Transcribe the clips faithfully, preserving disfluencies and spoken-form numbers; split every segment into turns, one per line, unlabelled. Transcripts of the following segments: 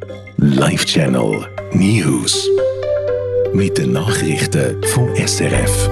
Live Channel News. Mit den Nachrichten vom S R F.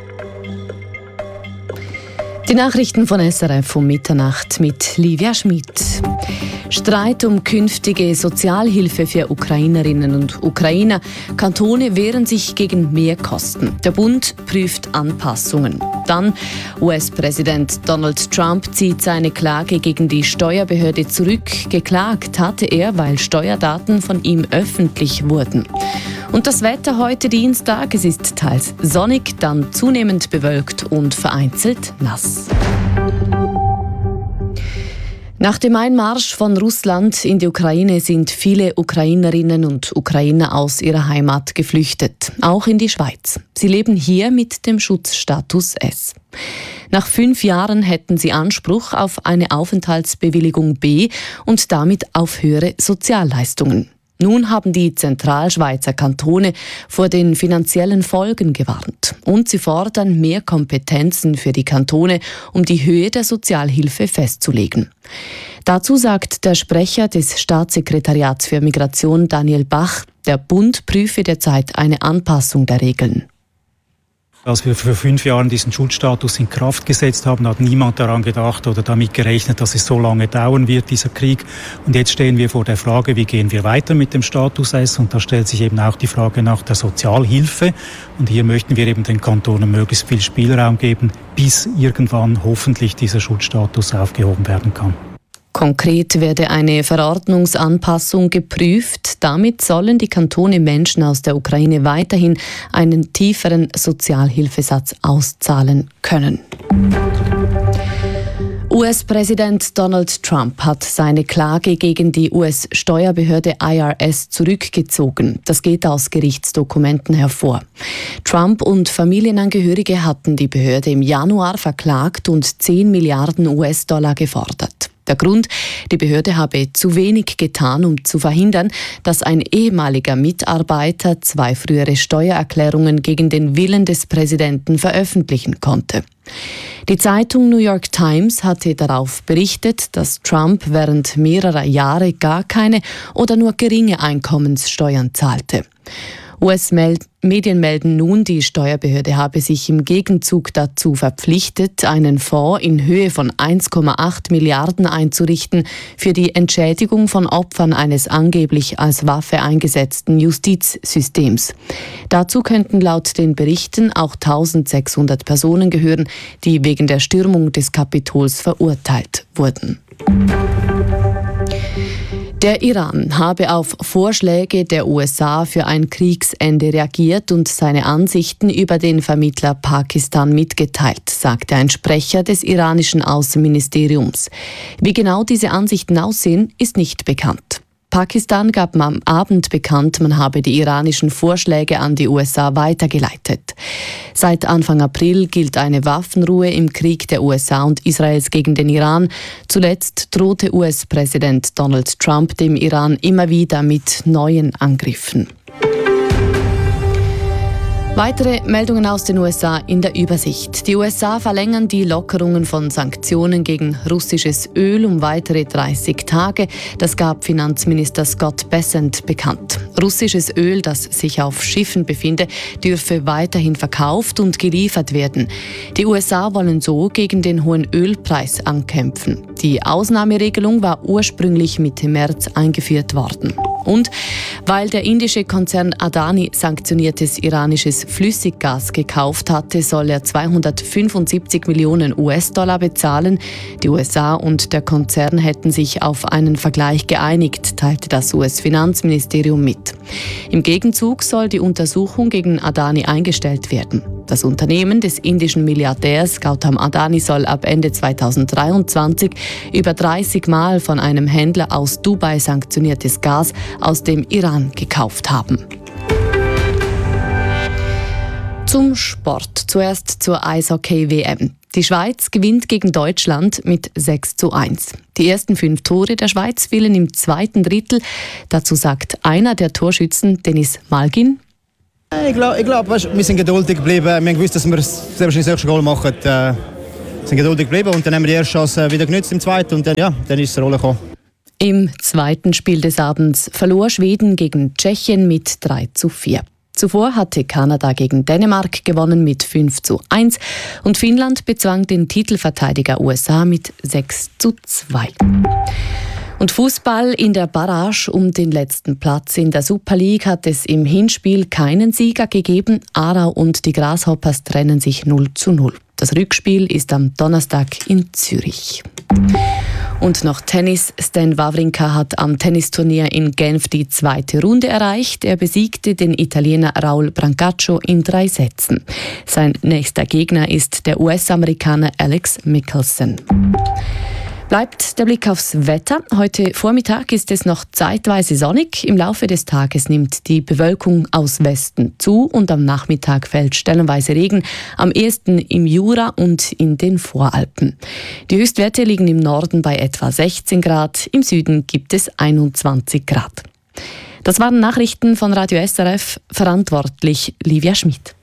Die Nachrichten von S R F um Mitternacht mit Livia Schmidt. Streit um künftige Sozialhilfe für Ukrainerinnen und Ukrainer. Kantone wehren sich gegen Mehrkosten. Der Bund prüft Anpassungen. Dann U S-Präsident Donald Trump zieht seine Klage gegen die Steuerbehörde zurück. Geklagt hatte er, weil Steuerdaten von ihm öffentlich wurden. Und das Wetter heute Dienstag, es ist teils sonnig, dann zunehmend bewölkt und vereinzelt nass. Nach dem Einmarsch von Russland in die Ukraine sind viele Ukrainerinnen und Ukrainer aus ihrer Heimat geflüchtet, auch in die Schweiz. Sie leben hier mit dem Schutzstatus S. Nach fünf Jahren hätten sie Anspruch auf eine Aufenthaltsbewilligung B und damit auf höhere Sozialleistungen. Nun haben die Zentralschweizer Kantone vor den finanziellen Folgen gewarnt und sie fordern mehr Kompetenzen für die Kantone, um die Höhe der Sozialhilfe festzulegen. Dazu sagt der Sprecher des Staatssekretariats für Migration Daniel Bach, der Bund prüfe derzeit eine Anpassung der Regeln.
Als wir vor fünf Jahren diesen Schutzstatus in Kraft gesetzt haben, hat niemand daran gedacht oder damit gerechnet, dass es so lange dauern wird, dieser Krieg. Und jetzt stehen wir vor der Frage, wie gehen wir weiter mit dem Status S? Und da stellt sich eben auch die Frage nach der Sozialhilfe. Und hier möchten wir eben den Kantonen möglichst viel Spielraum geben, bis irgendwann hoffentlich dieser Schutzstatus aufgehoben werden kann.
Konkret werde eine Verordnungsanpassung geprüft. Damit sollen die Kantone Menschen aus der Ukraine weiterhin einen tieferen Sozialhilfesatz auszahlen können. U S-Präsident Donald Trump hat seine Klage gegen die U S-Steuerbehörde I R S zurückgezogen. Das geht aus Gerichtsdokumenten hervor. Trump und Familienangehörige hatten die Behörde im Januar verklagt und zehn Milliarden U S-Dollar gefordert. Der Grund, die Behörde habe zu wenig getan, um zu verhindern, dass ein ehemaliger Mitarbeiter zwei frühere Steuererklärungen gegen den Willen des Präsidenten veröffentlichen konnte. Die Zeitung New York Times hatte darauf berichtet, dass Trump während mehrerer Jahre gar keine oder nur geringe Einkommenssteuern zahlte. U S-Medien melden nun, die Steuerbehörde habe sich im Gegenzug dazu verpflichtet, einen Fonds in Höhe von eins Komma acht Milliarden einzurichten für die Entschädigung von Opfern eines angeblich als Waffe eingesetzten Justizsystems. Dazu könnten laut den Berichten auch eintausendsechshundert Personen gehören, die wegen der Stürmung des Kapitols verurteilt wurden. Der Iran habe auf Vorschläge der U S A für ein Kriegsende reagiert und seine Ansichten über den Vermittler Pakistan mitgeteilt, sagte ein Sprecher des iranischen Außenministeriums. Wie genau diese Ansichten aussehen, ist nicht bekannt. Pakistan gab am Abend bekannt, man habe die iranischen Vorschläge an die U S A weitergeleitet. Seit Anfang April gilt eine Waffenruhe im Krieg der U S A und Israels gegen den Iran. Zuletzt drohte U S-Präsident Donald Trump dem Iran immer wieder mit neuen Angriffen. Weitere Meldungen aus den U S A in der Übersicht. Die U S A verlängern die Lockerungen von Sanktionen gegen russisches Öl um weitere dreißig Tage. Das gab Finanzminister Scott Bessent bekannt. Russisches Öl, das sich auf Schiffen befinde, dürfe weiterhin verkauft und geliefert werden. Die U S A wollen so gegen den hohen Ölpreis ankämpfen. Die Ausnahmeregelung war ursprünglich Mitte März eingeführt worden. Und weil der indische Konzern Adani sanktioniertes iranisches Flüssiggas gekauft hatte, soll er zweihundertfünfundsiebzig Millionen U S-Dollar bezahlen. Die U S A und der Konzern hätten sich auf einen Vergleich geeinigt, teilte das U S-Finanzministerium mit. Im Gegenzug soll die Untersuchung gegen Adani eingestellt werden. Das Unternehmen des indischen Milliardärs Gautam Adani soll ab Ende zweitausenddreiundzwanzig über dreißig Mal von einem Händler aus Dubai sanktioniertes Gas aus dem Iran gekauft haben. Zum Sport. Zuerst zur Eishockey-W M. Die Schweiz gewinnt gegen Deutschland mit sechs zu eins. Die ersten fünf Tore der Schweiz fielen im zweiten Drittel. Dazu sagt einer der Torschützen, Dennis Malgin:
Ich glaube, ich glaub, wir sind geduldig geblieben. Wir haben gewusst, dass wir sehr wahrscheinlich das erste Goal machen. Wir sind geduldig geblieben und dann haben wir die erste Chance wieder genutzt im zweiten und dann, ja, dann ist es zur Rolle gekommen.
Im zweiten Spiel des Abends verlor Schweden gegen Tschechien mit drei zu vier. Zuvor hatte Kanada gegen Dänemark gewonnen mit fünf zu eins und Finnland bezwang den Titelverteidiger U S A mit sechs zu zwei. Und Fußball: In der Barrage um den letzten Platz in der Super League hat es im Hinspiel keinen Sieger gegeben. Aarau und die Grasshoppers trennen sich null zu null. Das Rückspiel ist am Donnerstag in Zürich. Und noch Tennis. Stan Wawrinka hat am Tennisturnier in Genf die zweite Runde erreicht. Er besiegte den Italiener Raul Brancaccio in drei Sätzen. Sein nächster Gegner ist der U S-Amerikaner Alex Michelsen. Bleibt der Blick aufs Wetter. Heute Vormittag ist es noch zeitweise sonnig. Im Laufe des Tages nimmt die Bewölkung aus Westen zu und am Nachmittag fällt stellenweise Regen, am ehesten im Jura und in den Voralpen. Die Höchstwerte liegen im Norden bei etwa sechzehn Grad, im Süden gibt es einundzwanzig Grad. Das waren Nachrichten von Radio S R F, verantwortlich Livia Schmid.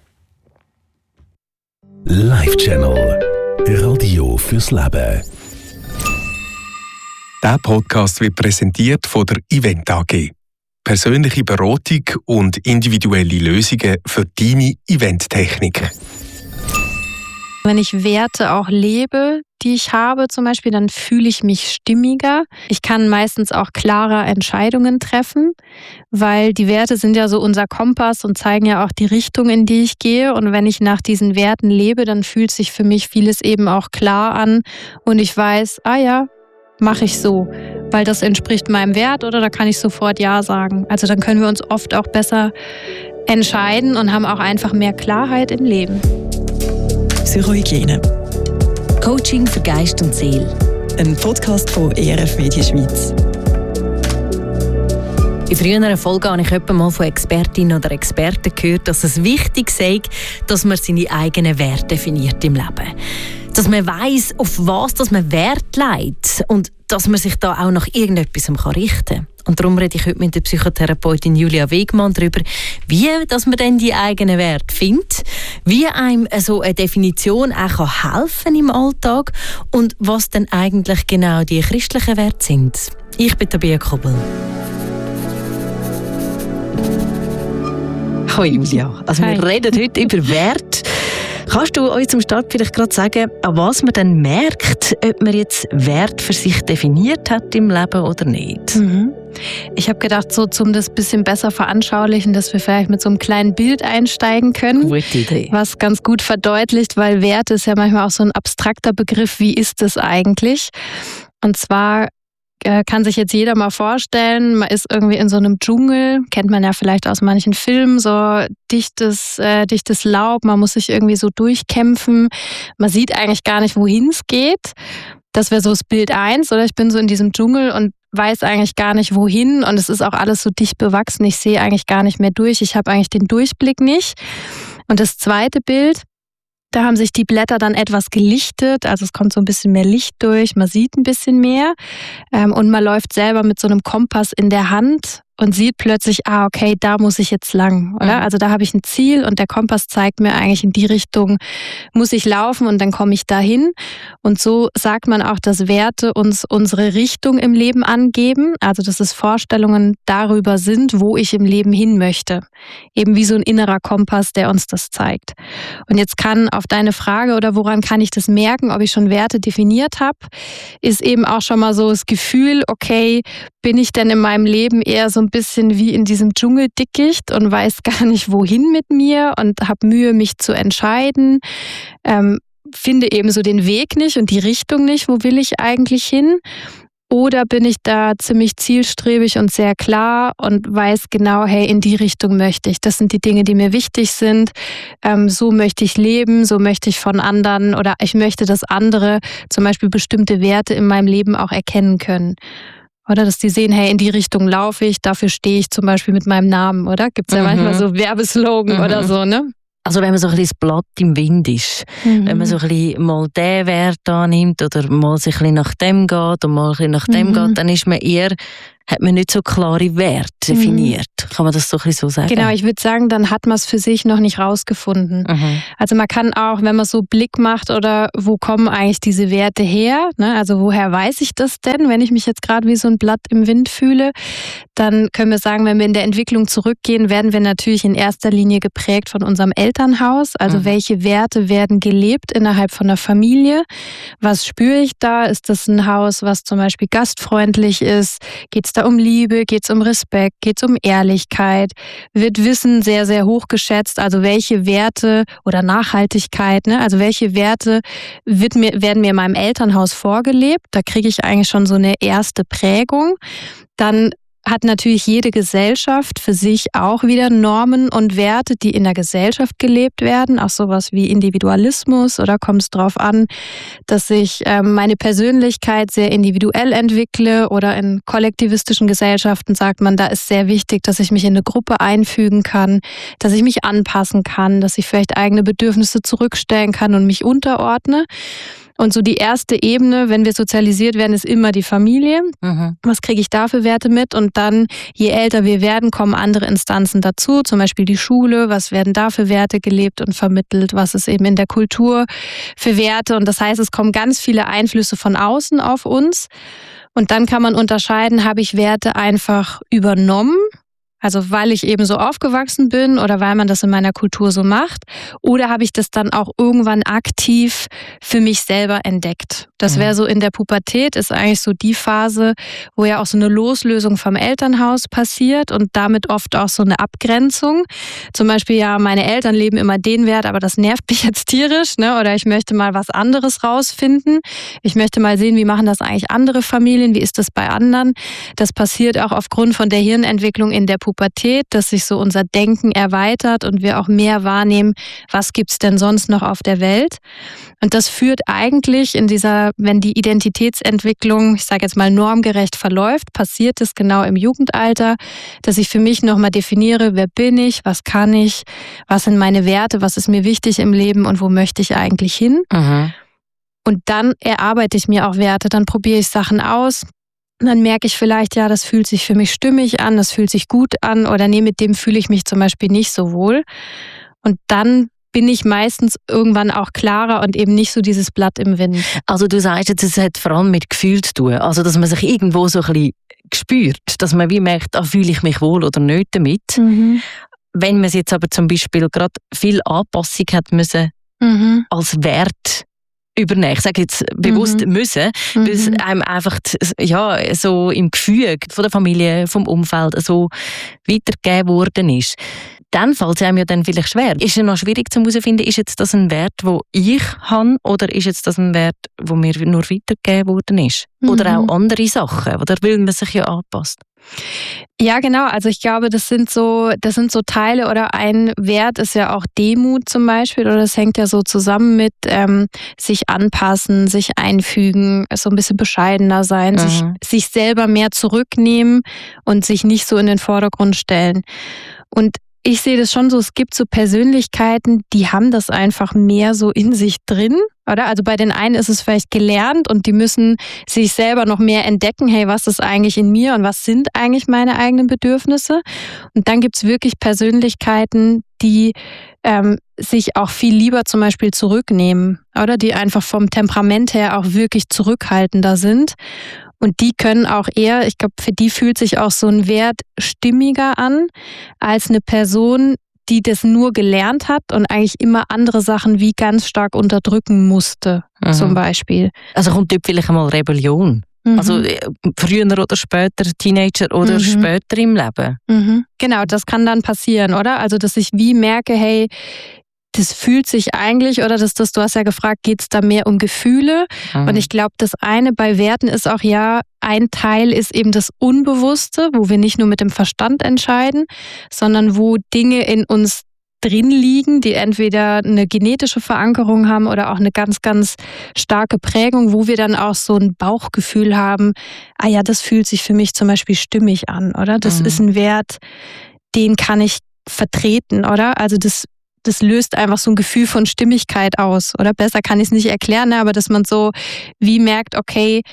Live-Channel. Radio fürs Leben.
Der Podcast wird präsentiert von der Event A G. Persönliche Beratung und individuelle Lösungen für deine Eventtechnik.
Wenn ich Werte auch lebe, die ich habe zum Beispiel, dann fühle ich mich stimmiger. Ich kann meistens auch klarer Entscheidungen treffen, weil die Werte sind ja so unser Kompass und zeigen ja auch die Richtung, in die ich gehe. Und wenn ich nach diesen Werten lebe, dann fühlt sich für mich vieles eben auch klar an und ich weiß, ah ja, mache ich so, weil das entspricht meinem Wert oder da kann ich sofort Ja sagen. Also dann können wir uns oft auch besser entscheiden und haben auch einfach mehr Klarheit im Leben.
Psychohygiene.
Coaching für Geist und Seele.
Ein Podcast von E R F Media Schweiz.
In früheren Folgen habe ich etwa mal von Expertinnen oder Experten gehört, dass es wichtig sei, dass man seine eigenen Werte definiert im Leben. Dass man weiss, auf was dass man Wert legt und dass man sich da auch nach irgendetwas richten kann. Und darum rede ich heute mit der Psychotherapeutin Julia Wegmann darüber, wie dass man denn die eigenen Werte findet, wie einem so eine Definition auch helfen kann im Alltag und was denn eigentlich genau die christlichen Werte sind. Ich bin Tabea Kobel. Hallo Julia, also wir
Hi.
reden heute über Werte. Kannst du uns zum Start vielleicht gerade sagen, an was man dann merkt, ob man jetzt Wert für sich definiert hat im Leben oder nicht?
Mhm. Ich habe gedacht, so zum das bisschen besser veranschaulichen, dass wir vielleicht mit so einem kleinen Bild einsteigen können.
Gute Idee.
Was ganz gut verdeutlicht, weil Werte ist ja manchmal auch so ein abstrakter Begriff. Wie ist es eigentlich? Und zwar kann sich jetzt jeder mal vorstellen, man ist irgendwie in so einem Dschungel, kennt man ja vielleicht aus manchen Filmen, so dichtes, äh, dichtes Laub, man muss sich irgendwie so durchkämpfen, man sieht eigentlich gar nicht, wohin es geht. Das wäre so das Bild eins, oder ich bin so in diesem Dschungel und weiß eigentlich gar nicht, wohin und es ist auch alles so dicht bewachsen, ich sehe eigentlich gar nicht mehr durch, ich habe eigentlich den Durchblick nicht. Und das zweite Bild, da haben sich die Blätter dann etwas gelichtet, also es kommt so ein bisschen mehr Licht durch, man sieht ein bisschen mehr ähm, und man läuft selber mit so einem Kompass in der Hand und sieht plötzlich, ah okay, da muss ich jetzt lang, oder? Mhm. Also da habe ich ein Ziel und der Kompass zeigt mir eigentlich, in die Richtung muss ich laufen und dann komme ich dahin. Und so sagt man auch, dass Werte uns unsere Richtung im Leben angeben, also dass es Vorstellungen darüber sind, wo ich im Leben hin möchte. Eben wie so ein innerer Kompass, der uns das zeigt. Und jetzt kann auf deine Frage, oder woran kann ich das merken, ob ich schon Werte definiert habe, ist eben auch schon mal so das Gefühl, okay, bin ich denn in meinem Leben eher so ein bisschen wie in diesem Dschungeldickicht und weiß gar nicht, wohin mit mir und habe Mühe, mich zu entscheiden, ähm, finde eben so den Weg nicht und die Richtung nicht, wo will ich eigentlich hin? Oder bin ich da ziemlich zielstrebig und sehr klar und weiß genau, hey, in die Richtung möchte ich. Das sind die Dinge, die mir wichtig sind. Ähm, so möchte ich leben, so möchte ich von anderen oder ich möchte, dass andere zum Beispiel bestimmte Werte in meinem Leben auch erkennen können. Oder dass die sehen, hey, in die Richtung laufe ich, dafür stehe ich zum Beispiel mit meinem Namen, oder? Gibt es ja mhm. manchmal so Werbeslogan mhm. oder so, ne?
Also wenn man so ein bisschen das Blatt im Wind ist, mhm. wenn man so ein bisschen mal den Wert annimmt oder mal sich ein bisschen nach dem geht und mal ein bisschen nach dem mhm. geht, dann ist man eher hat man nicht so klare Werte definiert. Mhm. Kann man das so ein bisschen so sagen?
Genau, ich würde sagen, dann hat man es für sich noch nicht rausgefunden. Mhm. Also man kann auch, wenn man so Blick macht oder wo kommen eigentlich diese Werte her, ne? Also woher weiß ich das denn, wenn ich mich jetzt gerade wie so ein Blatt im Wind fühle, dann können wir sagen, wenn wir in der Entwicklung zurückgehen, werden wir natürlich in erster Linie geprägt von unserem Elternhaus. Also mhm. welche Werte werden gelebt innerhalb von der Familie? Was spüre ich da? Ist das ein Haus, was zum Beispiel gastfreundlich ist? Geht es da um Liebe? Geht es um Respekt? Geht es um Ehrlichkeit? Wird Wissen sehr, sehr hoch geschätzt? Also welche Werte oder Nachhaltigkeit, ne? Also welche Werte wird mir, werden mir in meinem Elternhaus vorgelebt? Da kriege ich eigentlich schon so eine erste Prägung. Dann hat natürlich jede Gesellschaft für sich auch wieder Normen und Werte, die in der Gesellschaft gelebt werden. Auch sowas wie Individualismus, oder kommt es darauf an, dass ich ähm, meine Persönlichkeit sehr individuell entwickle, oder in kollektivistischen Gesellschaften sagt man, da ist sehr wichtig, dass ich mich in eine Gruppe einfügen kann, dass ich mich anpassen kann, dass ich vielleicht eigene Bedürfnisse zurückstellen kann und mich unterordne. Und so die erste Ebene, wenn wir sozialisiert werden, ist immer die Familie. Mhm. Was kriege ich da für Werte mit? Und dann, je älter wir werden, kommen andere Instanzen dazu, zum Beispiel die Schule. Was werden da für Werte gelebt und vermittelt? Was ist eben in der Kultur für Werte? Und das heißt, es kommen ganz viele Einflüsse von außen auf uns. Und dann kann man unterscheiden, habe ich Werte einfach übernommen? Also weil ich eben so aufgewachsen bin oder weil man das in meiner Kultur so macht, oder habe ich das dann auch irgendwann aktiv für mich selber entdeckt? Das wäre so in der Pubertät, ist eigentlich so die Phase, wo ja auch so eine Loslösung vom Elternhaus passiert und damit oft auch so eine Abgrenzung. Zum Beispiel, ja, meine Eltern leben immer den Wert, aber das nervt mich jetzt tierisch, ne? Oder ich möchte mal was anderes rausfinden. Ich möchte mal sehen, wie machen das eigentlich andere Familien, wie ist das bei anderen? Das passiert auch aufgrund von der Hirnentwicklung in der Pubertät, dass sich so unser Denken erweitert und wir auch mehr wahrnehmen, was gibt's denn sonst noch auf der Welt. Und das führt eigentlich in dieser, wenn die Identitätsentwicklung, ich sage jetzt mal normgerecht verläuft, passiert es genau im Jugendalter, dass ich für mich nochmal definiere, wer bin ich, was kann ich, was sind meine Werte, was ist mir wichtig im Leben und wo möchte ich eigentlich hin. Mhm. Und dann erarbeite ich mir auch Werte, dann probiere ich Sachen aus. Dann merke ich vielleicht, ja, das fühlt sich für mich stimmig an, das fühlt sich gut an, oder nee, mit dem fühle ich mich zum Beispiel nicht so wohl. Und dann bin ich meistens irgendwann auch klarer und eben nicht so dieses Blatt im Wind.
Also du sagst jetzt, es hat vor allem mit Gefühl zu tun. Also dass man sich irgendwo so ein bisschen spürt, dass man wie merkt, ah, fühle ich mich wohl oder nicht damit. Mhm. Wenn man es jetzt aber zum Beispiel gerade viel Anpassung hat müssen, mhm. als Wert übernehmen. Ich sage jetzt bewusst mhm. müssen, mhm. weil es einem einfach ja, so im Gefühl von der Familie, vom Umfeld so weitergegeben worden ist. Dann fällt es einem ja dann vielleicht schwer. Ist es noch schwierig zu herausfinden, ist jetzt das ein Wert, den ich habe, oder ist jetzt das ein Wert, der mir nur weitergegeben worden ist? Mhm. Oder auch andere Sachen, oder weil man sich ja anpasst?
Ja, genau. Also ich glaube, das sind so, das sind so Teile, oder ein Wert ist ja auch Demut zum Beispiel, oder das hängt ja so zusammen mit ähm, sich anpassen, sich einfügen, so ein bisschen bescheidener sein, mhm. sich, sich selber mehr zurücknehmen und sich nicht so in den Vordergrund stellen. Und ich sehe das schon so, es gibt so Persönlichkeiten, die haben das einfach mehr so in sich drin, oder? Also bei den einen ist es vielleicht gelernt und die müssen sich selber noch mehr entdecken, hey, was ist eigentlich in mir und was sind eigentlich meine eigenen Bedürfnisse? Und dann gibt es wirklich Persönlichkeiten, die ähm, sich auch viel lieber zum Beispiel zurücknehmen, oder? Die einfach vom Temperament her auch wirklich zurückhaltender sind. Und die können auch eher, ich glaube, für die fühlt sich auch so ein Wert stimmiger an, als eine Person, die das nur gelernt hat und eigentlich immer andere Sachen wie ganz stark unterdrücken musste, mhm. zum Beispiel.
Also kommt dort vielleicht einmal Rebellion? Mhm. Also früher oder später, Teenager oder mhm. später im Leben?
Mhm. Genau, das kann dann passieren, oder? Also dass ich wie merke, hey, das fühlt sich eigentlich, oder das, das, du hast ja gefragt, geht es da mehr um Gefühle? Mhm. Und ich glaube, das eine bei Werten ist auch, ja, ein Teil ist eben das Unbewusste, wo wir nicht nur mit dem Verstand entscheiden, sondern wo Dinge in uns drin liegen, die entweder eine genetische Verankerung haben oder auch eine ganz, ganz starke Prägung, wo wir dann auch so ein Bauchgefühl haben, ah ja, das fühlt sich für mich zum Beispiel stimmig an, oder? Das mhm. ist ein Wert, den kann ich vertreten, oder? Also das Das löst einfach so ein Gefühl von Stimmigkeit aus. Oder besser kann ich es nicht erklären, aber dass man so wie merkt, okay,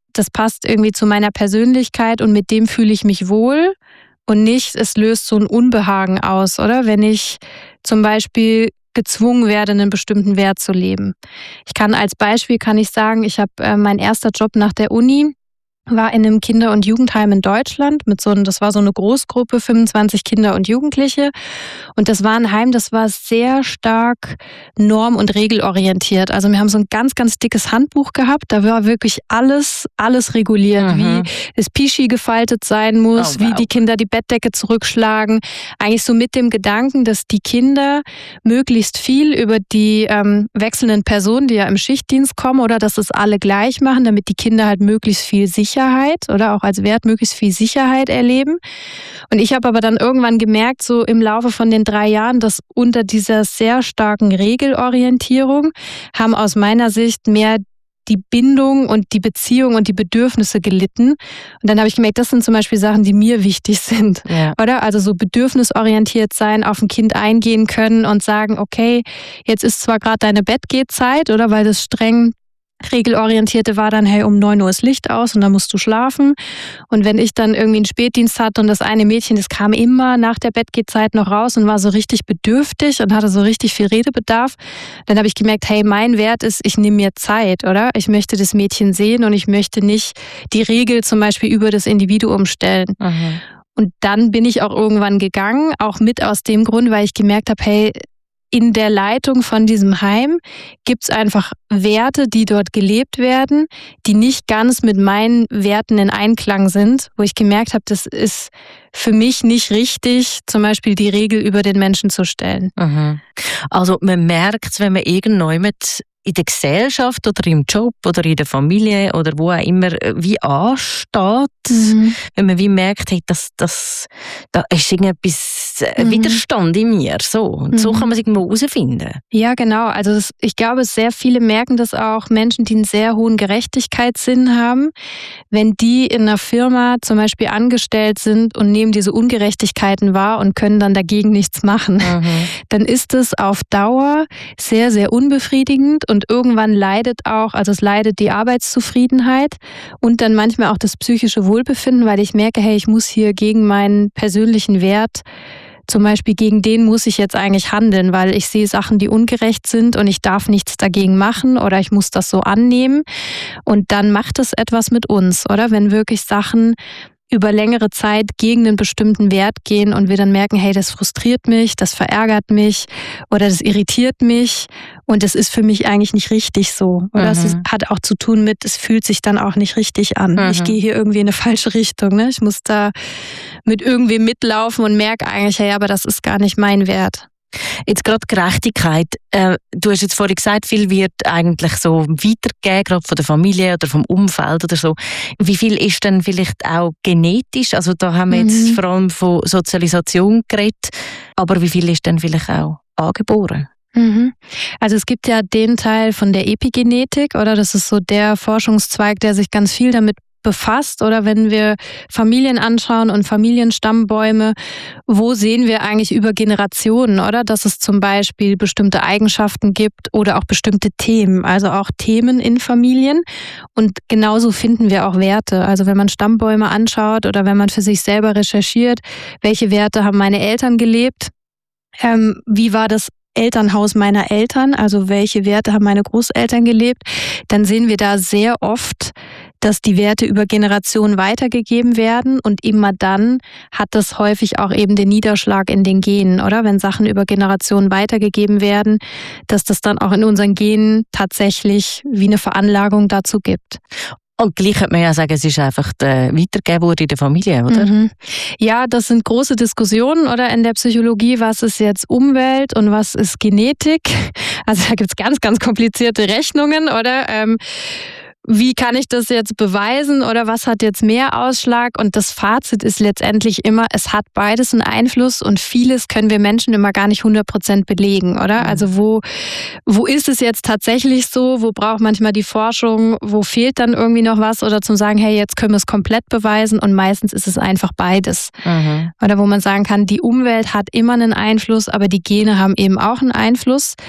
das passt irgendwie zu meiner Persönlichkeit und mit dem fühle ich mich wohl und nicht, es löst so ein Unbehagen aus, oder? Wenn ich zum Beispiel gezwungen werde, einen bestimmten Wert zu leben. Ich kann als Beispiel kann ich sagen, ich habe äh, mein erster Job nach der Uni war in einem Kinder- und Jugendheim in Deutschland mit so einem, das war so eine Großgruppe, fünfundzwanzig Kinder und Jugendliche. Und das war ein Heim, das war sehr stark norm- und regelorientiert. Also wir haben so ein ganz, ganz dickes Handbuch gehabt. Da war wirklich alles, alles reguliert, mhm. wie das Pischi gefaltet sein muss, oh, wow. wie die Kinder die Bettdecke zurückschlagen. Eigentlich so mit dem Gedanken, dass die Kinder möglichst viel über die ähm, wechselnden Personen, die ja im Schichtdienst kommen, oder dass es alle gleich machen, damit die Kinder halt möglichst viel Sicherheit oder auch als Wert möglichst viel Sicherheit erleben. Und ich habe aber dann irgendwann gemerkt, so im Laufe von den drei Jahren, dass unter dieser sehr starken Regelorientierung haben aus meiner Sicht mehr die Bindung und die Beziehung und die Bedürfnisse gelitten. Und dann habe ich gemerkt, das sind zum Beispiel Sachen, die mir wichtig sind. Ja. Oder? Also so bedürfnisorientiert sein, auf ein Kind eingehen können und sagen, okay, jetzt ist zwar gerade deine Bettgehzeit, oder weil das streng Regelorientierte war dann, hey, um neun Uhr ist Licht aus und dann musst du schlafen. Und wenn ich dann irgendwie einen Spätdienst hatte und das eine Mädchen, das kam immer nach der Bettgehzeit noch raus und war so richtig bedürftig und hatte so richtig viel Redebedarf, dann habe ich gemerkt, hey, mein Wert ist, ich nehme mir Zeit, oder? Ich möchte das Mädchen sehen und ich möchte nicht die Regel zum Beispiel über das Individuum stellen. Mhm. Und dann bin ich auch irgendwann gegangen, auch mit aus dem Grund, weil ich gemerkt habe, hey, in der Leitung von diesem Heim gibt es einfach Werte, die dort gelebt werden, die nicht ganz mit meinen Werten in Einklang sind, wo ich gemerkt habe, das ist für mich nicht richtig, zum Beispiel die Regel über den Menschen zu stellen.
Mhm. Also man merkt es, wenn man irgendwann mit in der Gesellschaft oder im Job oder in der Familie oder wo auch immer wie ansteht, mhm. wenn man wie merkt, hey, das, das, da ist irgendetwas mhm. Widerstand in mir. So. Und mhm. so kann man es irgendwo herausfinden.
Ja, genau. Also das, ich glaube, sehr viele merken das auch, Menschen, die einen sehr hohen Gerechtigkeitssinn haben, wenn die in einer Firma zum Beispiel angestellt sind und nehmen diese Ungerechtigkeiten wahr und können dann dagegen nichts machen, mhm. dann ist es auf Dauer sehr, sehr unbefriedigend. Und irgendwann leidet auch, also es leidet die Arbeitszufriedenheit und dann manchmal auch das psychische Wohlbefinden, weil ich merke, hey, ich muss hier gegen meinen persönlichen Wert, zum Beispiel gegen den muss ich jetzt eigentlich handeln, weil ich sehe Sachen, die ungerecht sind und ich darf nichts dagegen machen oder ich muss das so annehmen. Und dann macht es etwas mit uns, oder? Wenn wirklich Sachen über längere Zeit gegen einen bestimmten Wert gehen und wir dann merken, hey, das frustriert mich, das verärgert mich oder das irritiert mich und das ist für mich eigentlich nicht richtig so. Oder es mhm. hat auch zu tun mit, es fühlt sich dann auch nicht richtig an. Mhm. Ich gehe hier irgendwie in eine falsche Richtung. Ne? Ich muss da mit irgendwem mitlaufen und merke eigentlich, hey, aber das ist gar nicht mein Wert.
Jetzt gerade Gerechtigkeit. Äh, du hast jetzt vorhin gesagt, viel wird eigentlich so weitergegeben, gerade von der Familie oder vom Umfeld oder so. Wie viel ist denn vielleicht auch genetisch? Also da haben wir jetzt mhm. vor allem von Sozialisation geredet. Aber wie viel ist denn vielleicht auch angeboren?
Mhm. Also es gibt ja den Teil von der Epigenetik, oder das ist so der Forschungszweig, der sich ganz viel damit befasst, oder wenn wir Familien anschauen und Familienstammbäume, wo sehen wir eigentlich über Generationen, oder dass es zum Beispiel bestimmte Eigenschaften gibt oder auch bestimmte Themen, also auch Themen in Familien und genauso finden wir auch Werte, also wenn man Stammbäume anschaut oder wenn man für sich selber recherchiert, welche Werte haben meine Eltern gelebt, ähm, wie war das Elternhaus meiner Eltern, also welche Werte haben meine Großeltern gelebt, dann sehen wir da sehr oft, dass die Werte über Generationen weitergegeben werden und immer dann hat das häufig auch eben den Niederschlag in den Genen, oder? Wenn Sachen über Generationen weitergegeben werden, dass das dann auch in unseren Genen tatsächlich wie eine Veranlagung dazu gibt.
Und gleich könnte man ja sagen, es ist einfach weitergegeben worden in der Familie, oder?
Mhm. Ja, das sind große Diskussionen, oder, in der Psychologie, was ist jetzt Umwelt und was ist Genetik? Also da gibt es ganz, ganz komplizierte Rechnungen, oder? Ähm, wie kann ich das jetzt beweisen oder was hat jetzt mehr Ausschlag? Und das Fazit ist letztendlich immer, es hat beides einen Einfluss und vieles können wir Menschen immer gar nicht hundert Prozent belegen, oder? Also wo, wo ist es jetzt tatsächlich so? Wo braucht manchmal die Forschung? Wo fehlt dann irgendwie noch was? Oder zum sagen, hey, jetzt können wir es komplett beweisen und meistens ist es einfach beides. Mhm. Oder wo man sagen kann, die Umwelt hat immer einen Einfluss, aber die Gene haben eben auch einen Einfluss.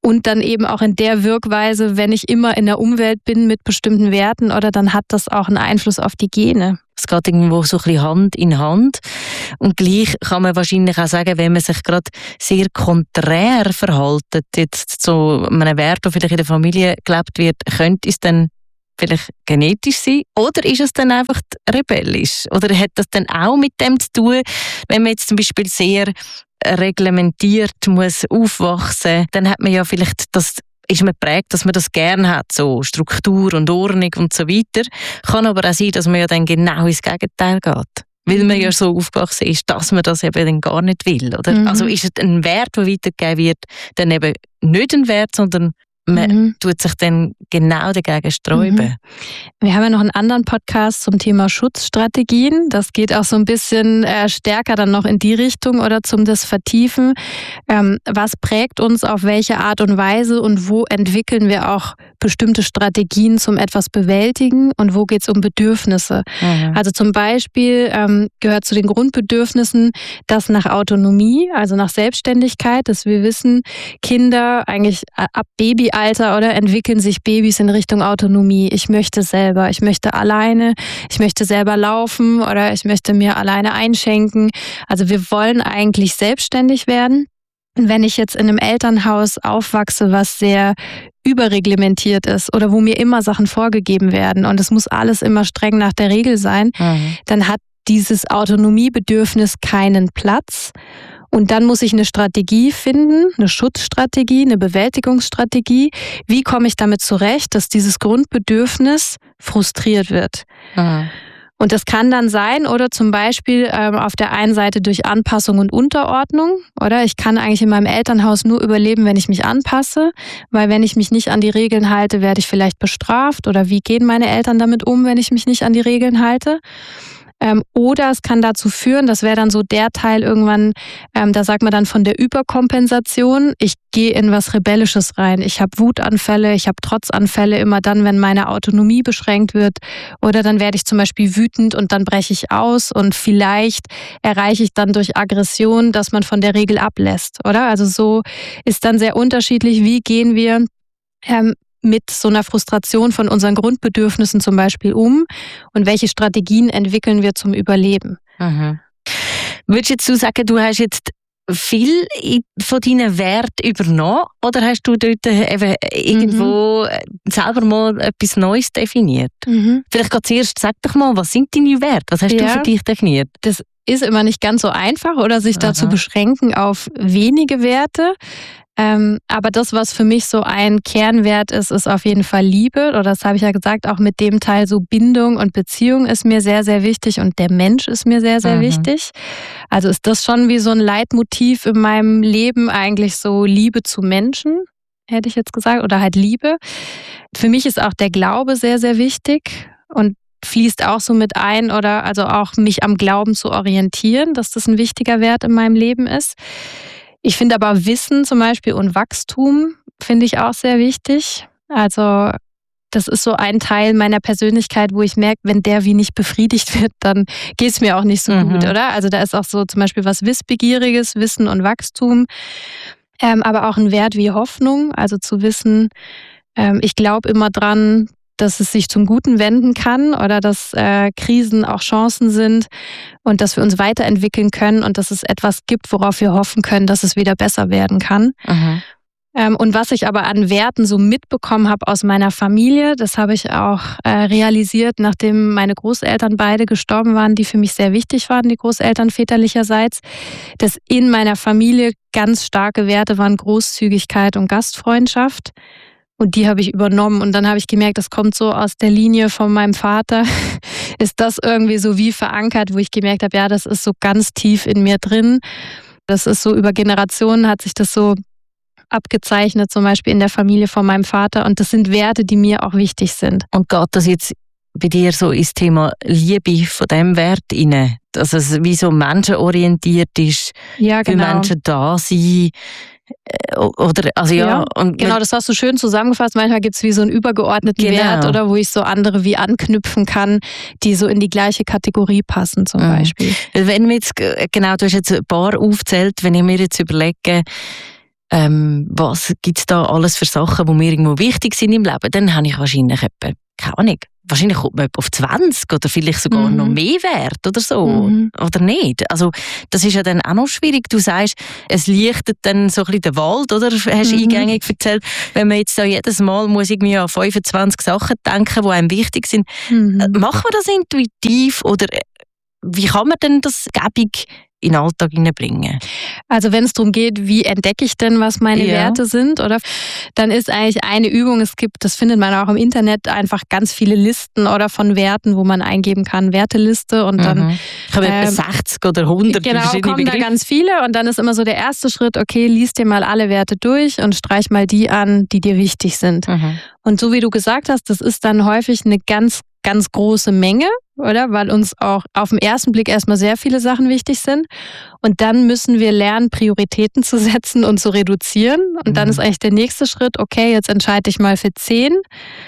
Und dann eben auch in der Wirkweise, wenn ich immer in der Umwelt bin mit bestimmten Werten, oder dann hat das auch einen Einfluss auf die Gene.
Es geht irgendwo so ein bisschen Hand in Hand. Und gleich kann man wahrscheinlich auch sagen, wenn man sich gerade sehr konträr verhaltet, jetzt zu einem Wert, der vielleicht in der Familie gelebt wird, könnte es dann vielleicht genetisch sein? Oder ist es dann einfach rebellisch? Oder hat das dann auch mit dem zu tun, wenn man jetzt zum Beispiel sehr reglementiert muss aufwachsen, dann hat man ja vielleicht das, ist man geprägt, dass man das gerne hat, so Struktur und Ordnung und so weiter. Kann aber auch sein, dass man ja dann genau ins Gegenteil geht. Weil man ja so aufgewachsen ist, dass man das eben dann gar nicht will, oder? Mhm. Also ist es ein Wert, der weitergegeben wird, dann eben nicht ein Wert, sondern man mhm. tut sich dann genau dagegen sträuben.
Mhm. Wir haben ja noch einen anderen Podcast zum Thema Schutzstrategien. Das geht auch so ein bisschen äh, stärker dann noch in die Richtung oder zum das Vertiefen. Ähm, was prägt uns auf welche Art und Weise und wo entwickeln wir auch bestimmte Strategien zum etwas bewältigen und wo geht es um Bedürfnisse? Mhm. Also zum Beispiel ähm, gehört zu den Grundbedürfnissen das nach Autonomie, also nach Selbstständigkeit, dass wir wissen, Kinder eigentlich ab Baby Alter oder entwickeln sich Babys in Richtung Autonomie. Ich möchte selber, ich möchte alleine, ich möchte selber laufen oder ich möchte mir alleine einschenken. Also wir wollen eigentlich selbstständig werden. Und wenn ich jetzt in einem Elternhaus aufwachse, was sehr überreglementiert ist oder wo mir immer Sachen vorgegeben werden und es muss alles immer streng nach der Regel sein, mhm. dann hat dieses Autonomiebedürfnis keinen Platz. Und dann muss ich eine Strategie finden, eine Schutzstrategie, eine Bewältigungsstrategie. Wie komme ich damit zurecht, dass dieses Grundbedürfnis frustriert wird? Mhm. Und das kann dann sein, oder zum Beispiel ähm, auf der einen Seite durch Anpassung und Unterordnung, oder ich kann eigentlich in meinem Elternhaus nur überleben, wenn ich mich anpasse, weil wenn ich mich nicht an die Regeln halte, werde ich vielleicht bestraft, oder wie gehen meine Eltern damit um, wenn ich mich nicht an die Regeln halte? Ähm, oder es kann dazu führen, das wäre dann so der Teil irgendwann, ähm, da sagt man dann von der Überkompensation, ich gehe in was Rebellisches rein. Ich habe Wutanfälle, ich habe Trotzanfälle immer dann, wenn meine Autonomie beschränkt wird. Oder dann werde ich zum Beispiel wütend und dann breche ich aus und vielleicht erreiche ich dann durch Aggression, dass man von der Regel ablässt, oder? Also so ist dann sehr unterschiedlich, wie gehen wir ähm, mit so einer Frustration von unseren Grundbedürfnissen zum Beispiel um und welche Strategien entwickeln wir zum Überleben.
Mhm. Würdest du sagen, du hast jetzt viel von deinen Werten übernommen oder hast du dort eben irgendwo mhm. selber mal etwas Neues definiert? Mhm. Vielleicht gerade zuerst, sag doch mal, was sind deine Werte? Was hast ja. du für dich definiert?
Das ist immer nicht ganz so einfach oder sich Aha. dazu beschränken auf wenige Werte. Ähm, aber das, was für mich so ein Kernwert ist, ist auf jeden Fall Liebe. Oder das habe ich ja gesagt, auch mit dem Teil so Bindung und Beziehung ist mir sehr, sehr wichtig und der Mensch ist mir sehr, sehr mhm. wichtig. Also ist das schon wie so ein Leitmotiv in meinem Leben eigentlich so Liebe zu Menschen, hätte ich jetzt gesagt, oder halt Liebe. Für mich ist auch der Glaube sehr, sehr wichtig und fließt auch so mit ein oder also auch mich am Glauben zu orientieren, dass das ein wichtiger Wert in meinem Leben ist. Ich finde aber Wissen zum Beispiel und Wachstum finde ich auch sehr wichtig. Also das ist so ein Teil meiner Persönlichkeit, wo ich merke, wenn der wie nicht befriedigt wird, dann geht es mir auch nicht so mhm. gut, oder? Also da ist auch so zum Beispiel was Wissbegieriges, Wissen und Wachstum, ähm, aber auch ein Wert wie Hoffnung, also zu wissen, ähm, ich glaube immer dran, dass es sich zum Guten wenden kann oder dass äh, Krisen auch Chancen sind und dass wir uns weiterentwickeln können und dass es etwas gibt, worauf wir hoffen können, dass es wieder besser werden kann. Mhm. Ähm, und was ich aber an Werten so mitbekommen habe aus meiner Familie, das habe ich auch äh, realisiert, nachdem meine Großeltern beide gestorben waren, die für mich sehr wichtig waren, die Großeltern väterlicherseits, dass in meiner Familie ganz starke Werte waren Großzügigkeit und Gastfreundschaft. Und die habe ich übernommen und dann habe ich gemerkt, das kommt so aus der Linie von meinem Vater. Ist das irgendwie so wie verankert, wo ich gemerkt habe, ja, das ist so ganz tief in mir drin. Das ist so über Generationen hat sich das so abgezeichnet, zum Beispiel in der Familie von meinem Vater. Und das sind Werte, die mir auch wichtig sind.
Und geht das jetzt bei dir so ins Thema Liebe von diesem Wert rein? Dass es wie so menschenorientiert ist,
ja, genau.
für Menschen da sein. Oder, also ja,
ja und genau, das hast du schön zusammengefasst. Manchmal gibt es wie so einen übergeordneten genau. Wert, oder wo ich so andere wie anknüpfen kann, die so in die gleiche Kategorie passen zum mhm. Beispiel.
Wenn wir jetzt, genau, du hast jetzt ein paar aufgezählt, wenn ich mir jetzt überlege, ähm, was gibt es da alles für Sachen, die mir irgendwo wichtig sind im Leben, dann habe ich wahrscheinlich etwa, keine Ahnung, wahrscheinlich kommt man etwa auf zwanzig oder vielleicht sogar mhm. noch mehr Wert oder so, mhm. oder nicht. Also das ist ja dann auch noch schwierig. Du sagst, es lichtet dann so ein bisschen den Wald, oder? Hast du mhm. eingängig erzählt. Wenn man jetzt da jedes Mal muss irgendwie an fünfundzwanzig Sachen denken, die einem wichtig sind. Mhm. Macht man das intuitiv oder wie kann man denn das gäbig in den Alltag hineinbringen?
Also wenn es darum geht, wie entdecke ich denn, was meine ja. Werte sind, oder? Dann ist eigentlich eine Übung, es gibt, das findet man auch im Internet, einfach ganz viele Listen oder von Werten, wo man eingeben kann, Werteliste und dann
mhm. Ich habe ähm, sechzig oder hundert
genau,
verschiedene
kommen
Begriffe.
Da ganz viele und dann ist immer so der erste Schritt, okay, lies dir mal alle Werte durch und streich mal die an, die dir wichtig sind. Mhm. Und so wie du gesagt hast, das ist dann häufig eine ganz, ganz große Menge, oder? Weil uns auch auf den ersten Blick erstmal sehr viele Sachen wichtig sind. Und dann müssen wir lernen, Prioritäten zu setzen und zu reduzieren. Und mhm. dann ist eigentlich der nächste Schritt, okay, jetzt entscheide ich mal für zehn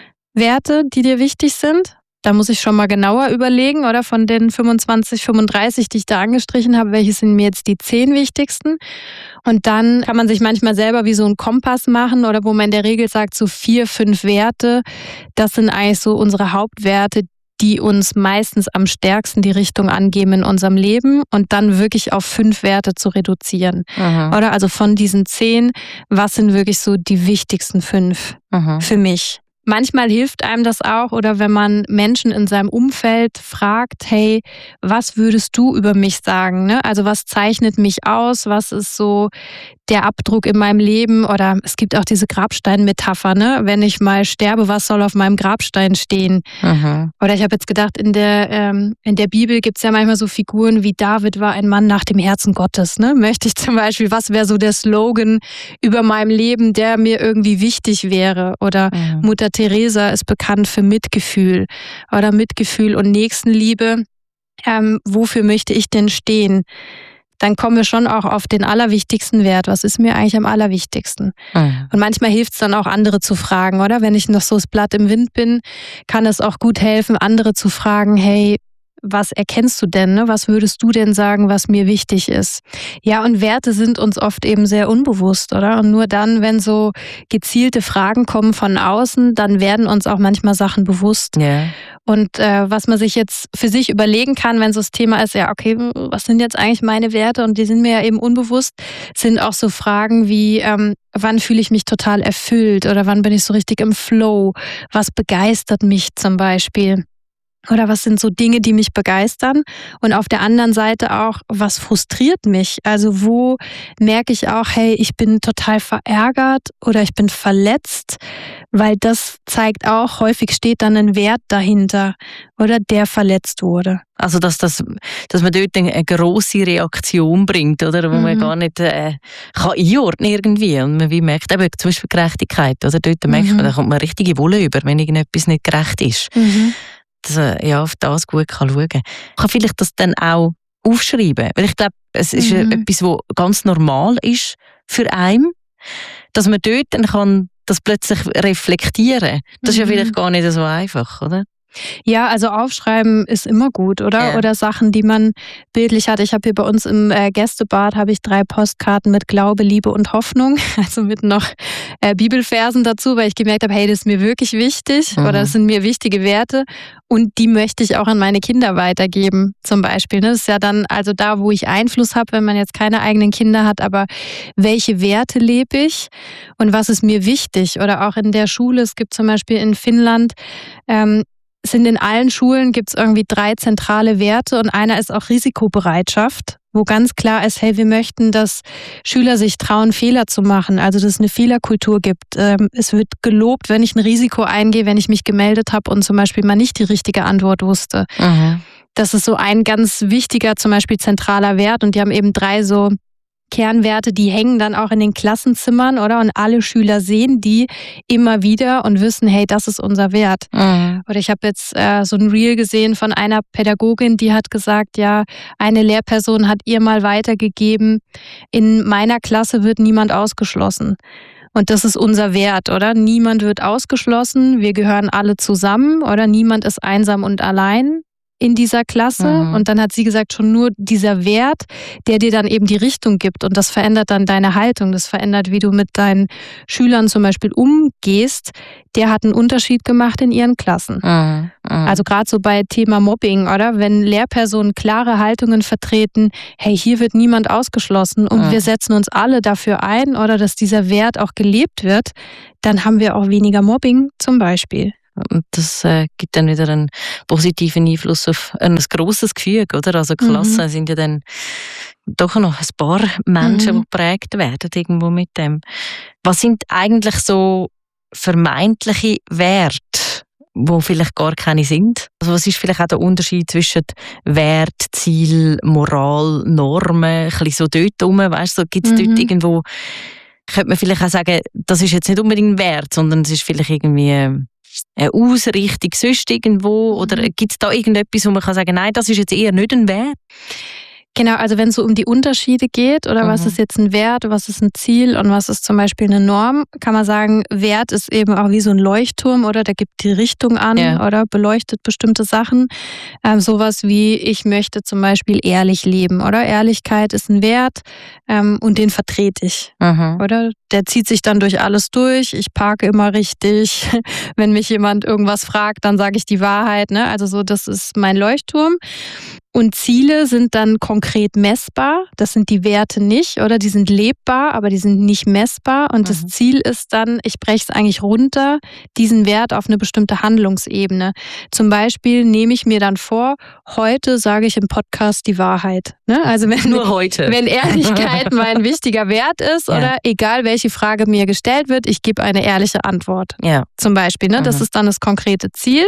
Werte, die dir wichtig sind. Da muss ich schon mal genauer überlegen, oder? Von den fünfundzwanzig, fünfunddreißig, die ich da angestrichen habe, welche sind mir jetzt die zehn wichtigsten? Und dann kann man sich manchmal selber wie so einen Kompass machen, oder wo man in der Regel sagt, so vier, fünf Werte, das sind eigentlich so unsere Hauptwerte, die uns meistens am stärksten die Richtung angeben in unserem Leben und dann wirklich auf fünf Werte zu reduzieren. Mhm. Oder also von diesen zehn, was sind wirklich so die wichtigsten fünf mhm. für mich? Manchmal hilft einem das auch, oder wenn man Menschen in seinem Umfeld fragt, hey, was würdest du über mich sagen? Ne? Also was zeichnet mich aus? Was ist so der Abdruck in meinem Leben? Oder es gibt auch diese Grabstein-Metapher, ne? Wenn ich mal sterbe, was soll auf meinem Grabstein stehen? Mhm. Oder ich habe jetzt gedacht, in der, ähm, in der Bibel gibt es ja manchmal so Figuren wie David war ein Mann nach dem Herzen Gottes. Ne? Möchte ich zum Beispiel, was wäre so der Slogan über meinem Leben, der mir irgendwie wichtig wäre? Oder mhm. Mutter Teresa ist bekannt für Mitgefühl oder Mitgefühl und Nächstenliebe. Ähm, wofür möchte ich denn stehen? Dann kommen wir schon auch auf den allerwichtigsten Wert. Was ist mir eigentlich am allerwichtigsten? Mhm. Und manchmal hilft es dann auch, andere zu fragen, oder? Wenn ich noch so das Blatt im Wind bin, kann es auch gut helfen, andere zu fragen, hey, was erkennst du denn? Ne? Was würdest du denn sagen, was mir wichtig ist? Ja, und Werte sind uns oft eben sehr unbewusst, oder? Und nur dann, wenn so gezielte Fragen kommen von außen, dann werden uns auch manchmal Sachen bewusst. Yeah. Und äh, was man sich jetzt für sich überlegen kann, wenn so das Thema ist, ja, okay, was sind jetzt eigentlich meine Werte? Und die sind mir ja eben unbewusst, sind auch so Fragen wie, ähm, wann fühle ich mich total erfüllt? Oder wann bin ich so richtig im Flow? Was begeistert mich zum Beispiel? Oder was sind so Dinge, die mich begeistern? Und auf der anderen Seite auch, was frustriert mich? Also wo merke ich auch, hey, ich bin total verärgert oder ich bin verletzt? Weil das zeigt auch, häufig steht dann ein Wert dahinter, oder der verletzt wurde.
Also dass, das, dass man dort eine grosse Reaktion bringt, oder? Wo mhm. man gar nicht äh, kann einordnen irgendwie. Und man wie merkt eben zum Beispiel Gerechtigkeit. Oder? Dort mhm. merkt man, da kommt man richtige Wolle über, wenn irgendetwas nicht gerecht ist. Mhm. Dass er ja, auf das gut kann schauen kann. Ich kann vielleicht das dann auch aufschreiben. Weil ich glaube, es ist mhm. etwas, was ganz normal ist für einen, dass man dort dann kann das plötzlich reflektieren kann. Das mhm. ist ja vielleicht gar nicht so einfach, oder?
Ja, also aufschreiben ist immer gut, oder?
Ja.
Oder Sachen, die man bildlich hat. Ich habe hier bei uns im äh, Gästebad habe ich drei Postkarten mit Glaube, Liebe und Hoffnung, also mit noch äh, Bibelversen dazu, weil ich gemerkt habe, hey, das ist mir wirklich wichtig mhm. oder das sind mir wichtige Werte und die möchte ich auch an meine Kinder weitergeben, zum Beispiel. Das ist ja dann also da, wo ich Einfluss habe, wenn man jetzt keine eigenen Kinder hat, aber welche Werte lebe ich und was ist mir wichtig? Oder auch in der Schule, es gibt zum Beispiel in Finnland ähm, sind in allen Schulen gibt es irgendwie drei zentrale Werte und einer ist auch Risikobereitschaft, wo ganz klar ist, hey, wir möchten, dass Schüler sich trauen, Fehler zu machen, also dass es eine Fehlerkultur gibt. Es wird gelobt, wenn ich ein Risiko eingehe, wenn ich mich gemeldet habe und zum Beispiel mal nicht die richtige Antwort wusste. Mhm. Das ist so ein ganz wichtiger, zum Beispiel zentraler Wert und die haben eben drei so Kernwerte, die hängen dann auch in den Klassenzimmern, oder? Und alle Schüler sehen die immer wieder und wissen, hey, das ist unser Wert. Mhm. Oder ich habe jetzt äh, so ein Reel gesehen von einer Pädagogin, die hat gesagt, ja, eine Lehrperson hat ihr mal weitergegeben, in meiner Klasse wird niemand ausgeschlossen. Und das ist unser Wert, oder? Niemand wird ausgeschlossen, wir gehören alle zusammen, oder? Niemand ist einsam und allein. in dieser Klasse. Mhm. Und dann hat sie gesagt, schon nur dieser Wert, der dir dann eben die Richtung gibt. Und das verändert dann deine Haltung. Das verändert, wie du mit deinen Schülern zum Beispiel umgehst. Der hat einen Unterschied gemacht in ihren Klassen. Mhm. Mhm. Also gerade so bei Thema Mobbing, oder? Wenn Lehrpersonen klare Haltungen vertreten, hey, hier wird niemand ausgeschlossen und mhm. wir setzen uns alle dafür ein, oder dass dieser Wert auch gelebt wird, dann haben wir auch weniger Mobbing zum Beispiel.
Und das äh, gibt dann wieder einen positiven Einfluss auf ein grosses Gefüge, oder? Also Klassen mhm. sind ja dann doch noch ein paar Menschen, mhm. die geprägt werden irgendwo mit dem. Was sind eigentlich so vermeintliche Werte, die vielleicht gar keine sind? Also was ist vielleicht auch der Unterschied zwischen Wert, Ziel, Moral, Normen, ein bisschen so dort rum, weißt du, so gibt es mhm. dort irgendwo, könnte man vielleicht auch sagen, das ist jetzt nicht unbedingt ein Wert, sondern es ist vielleicht irgendwie eine Ausrichtung sonst irgendwo, oder gibt es da irgendetwas, wo man kann sagen, nein, das ist jetzt eher nicht ein Wert?
Genau, also wenn es so um die Unterschiede geht, oder mhm. was ist jetzt ein Wert, was ist ein Ziel und was ist zum Beispiel eine Norm, kann man sagen, Wert ist eben auch wie so ein Leuchtturm, oder der gibt die Richtung an, ja. oder beleuchtet bestimmte Sachen. Ähm, sowas wie, ich möchte zum Beispiel ehrlich leben, oder? Ehrlichkeit ist ein Wert ähm, und den vertrete ich, mhm. oder? Der zieht sich dann durch alles durch, ich parke immer richtig, wenn mich jemand irgendwas fragt, dann sage ich die Wahrheit, ne? Also so, das ist mein Leuchtturm. Und Ziele sind dann konkret messbar. Das sind die Werte nicht, oder? Die sind lebbar, aber die sind nicht messbar. Und mhm. das Ziel ist dann, ich breche es eigentlich runter, diesen Wert auf eine bestimmte Handlungsebene. Zum Beispiel nehme ich mir dann vor, heute sage ich im Podcast die Wahrheit. Ne? Also wenn,
Nur heute.
Wenn Ehrlichkeit mein wichtiger Wert ist, ja. oder egal welche Frage mir gestellt wird, ich gebe eine ehrliche Antwort.
Ja.
Zum Beispiel. Ne? Das mhm. ist dann das konkrete Ziel.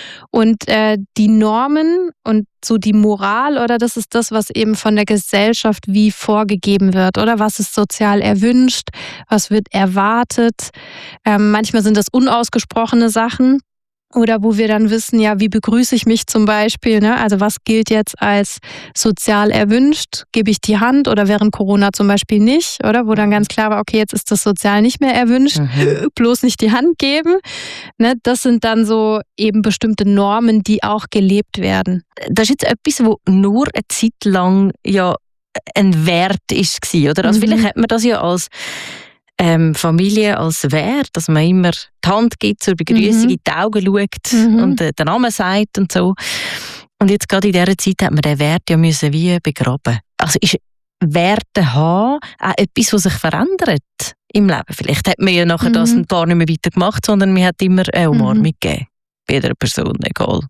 Und äh, die Normen und so die Moral, oder das ist das, was eben von der Gesellschaft wie vorgegeben wird, oder was ist sozial erwünscht, was wird erwartet. Ähm, manchmal sind das unausgesprochene Sachen. Oder wo wir dann wissen, ja, wie begrüße ich mich zum Beispiel, ne? Also was gilt jetzt als sozial erwünscht? Gebe ich die Hand, oder während Corona zum Beispiel nicht, oder? Wo dann ganz klar war, okay, jetzt ist das sozial nicht mehr erwünscht, mhm. bloß nicht die Hand geben. Ne? Das sind dann so eben bestimmte Normen, die auch gelebt werden.
Das ist jetzt etwas, wo nur eine Zeit lang ja ein Wert war, oder? Also mhm. vielleicht hat man das ja als Ähm, Familie als Wert, dass man immer die Hand gibt zur Begrüßung, mhm. in die Augen schaut mhm. und äh, den Namen sagt und so. Und jetzt gerade in dieser Zeit hat man den Wert ja müssen wie begraben. Also ist Werte haben auch etwas, was sich verändert im Leben? Vielleicht hat man ja nachher mhm. das gar nicht mehr weiter gemacht, sondern man hat immer eine Umarmung mhm. gegeben. Bei jeder Person, egal.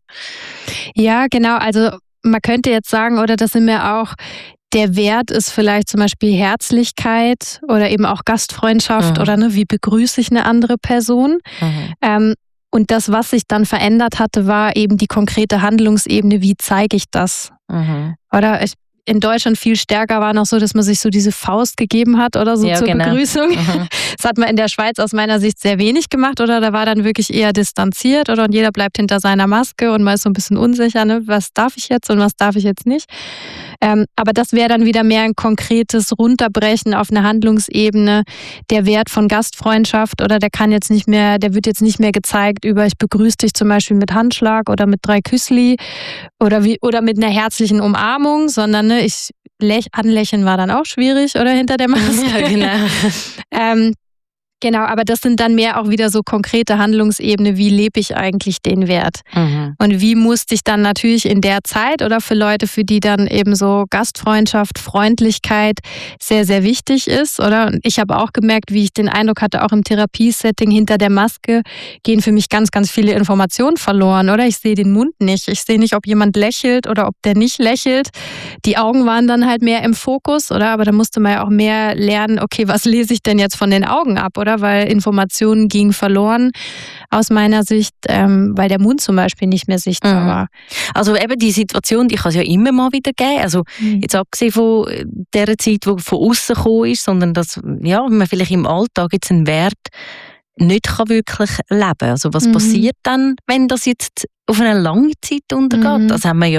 Ja, genau. Also man könnte jetzt sagen, oder das sind wir auch, der Wert ist vielleicht zum Beispiel Herzlichkeit oder eben auch Gastfreundschaft mhm. oder ne, wie begrüße ich eine andere Person. Mhm. Ähm, und das, was sich dann verändert hatte, war eben die konkrete Handlungsebene, wie zeige ich das? Mhm. Oder ich, in Deutschland viel stärker war noch so, dass man sich so diese Faust gegeben hat oder so ja, zur genau. Begrüßung. Mhm. Das hat man in der Schweiz aus meiner Sicht sehr wenig gemacht, oder da war dann wirklich eher distanziert, oder und jeder bleibt hinter seiner Maske und man ist so ein bisschen unsicher, ne? Was darf ich jetzt und was darf ich jetzt nicht. Ähm, aber das wäre dann wieder mehr ein konkretes Runterbrechen auf eine Handlungsebene. Der Wert von Gastfreundschaft, oder der kann jetzt nicht mehr, der wird jetzt nicht mehr gezeigt über, ich begrüße dich zum Beispiel mit Handschlag oder mit drei Küssli oder wie oder mit einer herzlichen Umarmung, sondern ne, ich lech, anlächeln war dann auch schwierig, oder hinter der Maske.
Ja, genau.
ähm, Genau, aber das sind dann mehr auch wieder so konkrete Handlungsebene, wie lebe ich eigentlich den Wert? Mhm. Und wie musste ich dann natürlich in der Zeit, oder für Leute, für die dann eben so Gastfreundschaft, Freundlichkeit sehr, sehr wichtig ist, oder? Und ich habe auch gemerkt, wie ich den Eindruck hatte, auch im Therapiesetting hinter der Maske gehen für mich ganz, ganz viele Informationen verloren, oder? Ich sehe den Mund nicht, ich sehe nicht, ob jemand lächelt oder ob der nicht lächelt. Die Augen waren dann halt mehr im Fokus, oder? Aber da musste man ja auch mehr lernen, okay, was lese ich denn jetzt von den Augen ab, oder? Weil Informationen gingen verloren aus meiner Sicht, ähm, weil der Mund zum Beispiel nicht mehr sichtbar mhm. war.
Also eben die Situation, die kann es ja immer mal wieder geben. Also mhm. jetzt abgesehen von der Zeit, die von außen gekommen ist, sondern dass ja, man vielleicht im Alltag jetzt einen Wert nicht kann wirklich leben kann. Also was mhm. passiert dann, wenn das jetzt auf eine lange Zeit untergeht? Mhm. Das haben wir ja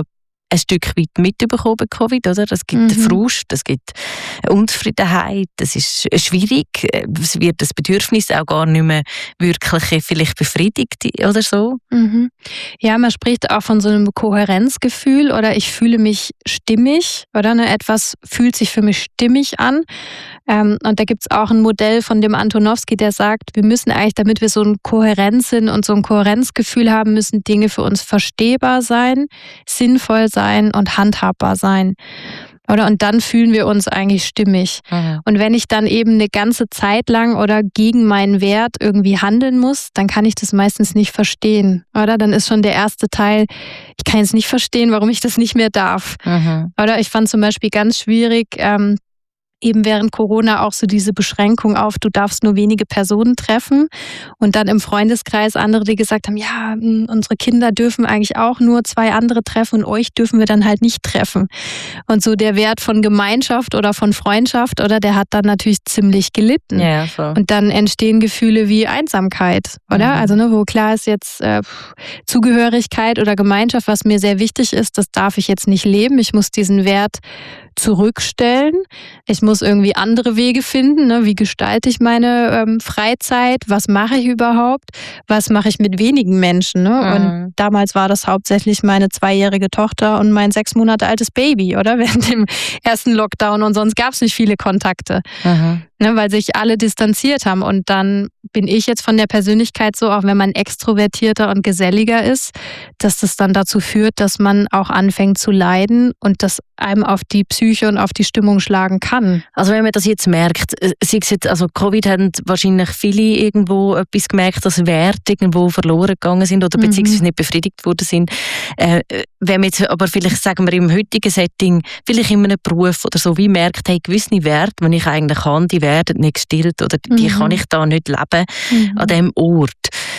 ein Stück weit mitbekommen bei Covid, oder? Es gibt
Mhm.
Frust, es gibt Unzufriedenheit, es ist schwierig, es wird das Bedürfnis auch gar nicht mehr wirklich vielleicht befriedigt oder so.
Mhm. Ja, man spricht auch von so einem Kohärenzgefühl oder ich fühle mich stimmig oder ne, etwas fühlt sich für mich stimmig an. Ähm, und da gibt es auch ein Modell von dem Antonowski, der sagt, wir müssen eigentlich, damit wir so ein Kohärenz sind und so ein Kohärenzgefühl haben, müssen Dinge für uns verstehbar sein, sinnvoll sein und handhabbar sein. Oder? Und dann fühlen wir uns eigentlich stimmig.
Mhm.
Und wenn ich dann eben eine ganze Zeit lang oder gegen meinen Wert irgendwie handeln muss, dann kann ich das meistens nicht verstehen. Oder? Dann ist schon der erste Teil, ich kann jetzt nicht verstehen, warum ich das nicht mehr darf.
Mhm.
Oder ich fand zum Beispiel ganz schwierig, ähm, eben während Corona auch so diese Beschränkung auf, du darfst nur wenige Personen treffen und dann im Freundeskreis andere, die gesagt haben, ja, unsere Kinder dürfen eigentlich auch nur zwei andere treffen und euch dürfen wir dann halt nicht treffen. Und so der Wert von Gemeinschaft oder von Freundschaft, oder der hat dann natürlich ziemlich gelitten.
Ja, voll.
Und dann entstehen Gefühle wie Einsamkeit, oder?
Mhm.
Also ne, wo klar ist jetzt äh, Zugehörigkeit oder Gemeinschaft, was mir sehr wichtig ist, das darf ich jetzt nicht leben. Ich muss diesen Wert zurückstellen. Ich muss irgendwie andere Wege finden. Ne? Wie gestalte ich meine ähm, Freizeit? Was mache ich überhaupt? Was mache ich mit wenigen Menschen? Ne?
Mhm.
Und damals war das hauptsächlich meine zweijährige Tochter und mein sechs Monate altes Baby, oder? Während dem ersten Lockdown und sonst gab es nicht viele Kontakte.
Mhm.
Ne, weil sich alle distanziert haben. Und dann bin ich jetzt von der Persönlichkeit so, auch wenn man extrovertierter und geselliger ist, dass das dann dazu führt, dass man auch anfängt zu leiden und das einem auf die Psyche und auf die Stimmung schlagen kann.
Also wenn man das jetzt merkt, sei es jetzt, also Covid haben wahrscheinlich viele irgendwo etwas gemerkt, dass Werte irgendwo verloren gegangen sind oder beziehungsweise nicht befriedigt worden sind. Äh, wenn man jetzt aber vielleicht, sagen wir im heutigen Setting, vielleicht in einem Beruf oder so, wie merkt, hey, gewisse Werte, die ich eigentlich habe, die werden nicht gestillt oder die
Mhm.
kann ich da nicht leben
Mhm.
an diesem Ort.